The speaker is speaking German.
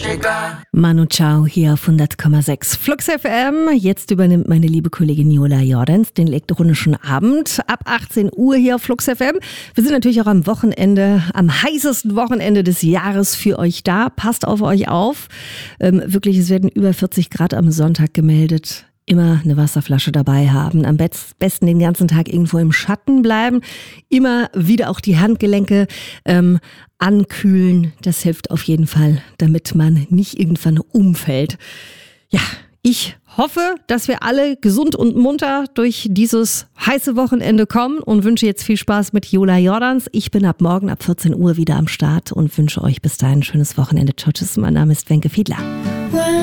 Manu Chao hier auf 100,6 Flux FM. Jetzt übernimmt meine liebe Kollegin Jola Jordans den elektronischen Abend ab 18 Uhr hier auf Flux FM. Wir sind natürlich auch am Wochenende, am heißesten Wochenende des Jahres für euch da. Passt auf euch auf. Wirklich, es werden über 40 Grad am Sonntag gemeldet. Immer eine Wasserflasche dabei haben, am besten den ganzen Tag irgendwo im Schatten bleiben, immer wieder auch die Handgelenke ankühlen, das hilft auf jeden Fall, damit man nicht irgendwann umfällt. Ja, ich hoffe, dass wir alle gesund und munter durch dieses heiße Wochenende kommen und wünsche jetzt viel Spaß mit Jola Jordans. Ich bin ab morgen ab 14 Uhr wieder am Start und wünsche euch bis dahin ein schönes Wochenende. Ciao, tschüss, mein Name ist Wenke Fiedler.